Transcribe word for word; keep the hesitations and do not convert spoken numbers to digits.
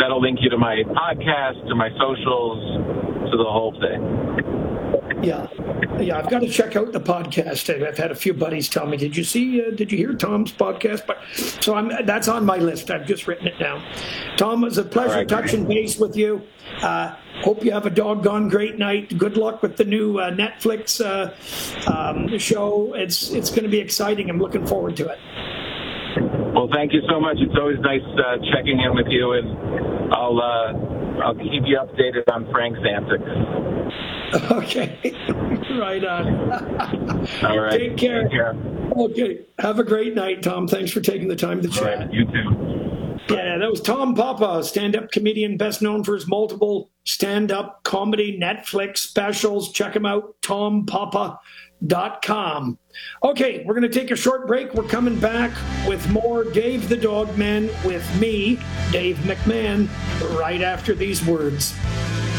that'll link you to my podcast, to my socials, to the whole thing. Yeah, yeah. I've got to check out the podcast. I've had a few buddies tell me, "Did you see? Uh, did you hear Tom's podcast?" But so I'm. That's on my list. I've just written it down. Tom, it was a pleasure right, touching great. base with you. Uh, hope you have a doggone great night. Good luck with the new uh, Netflix uh, um, show. It's it's going to be exciting. I'm looking forward to it. Well, thank you so much. It's always nice uh, checking in with you, and I'll uh, I'll keep you updated on Frank's antics. Okay, right on. All right. Take care. Take care. Okay, have a great night, Tom. Thanks for taking the time to chat. All right. You too. Yeah, that was Tom Papa, stand-up comedian, best known for his multiple stand-up comedy Netflix specials. Check him out, tom papa dot com. Okay, we're going to take a short break. We're coming back with more Dave the Dog Man with me, Dave McMahon, right after these words.